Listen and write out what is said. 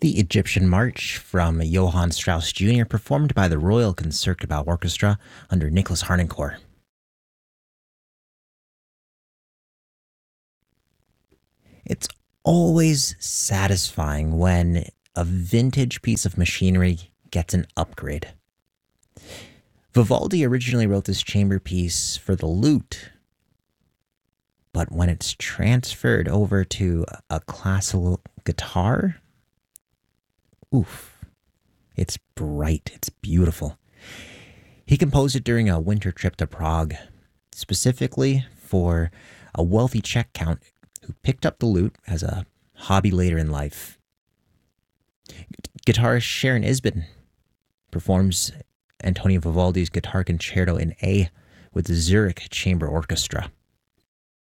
The Egyptian March from Johann Strauss Jr., performed by the Royal Concertgebouw Orchestra under Nicholas Harnoncourt. It's always satisfying when a vintage piece of machinery gets an upgrade. Vivaldi originally wrote this chamber piece for the lute, but when it's transferred over to a classical guitar, oof, it's bright, it's beautiful. He composed it during a winter trip to Prague, specifically for a wealthy Czech count who picked up the lute as a hobby later in life. Guitarist Sharon Isbin performs Antonio Vivaldi's Guitar Concerto in A with the Zurich Chamber Orchestra.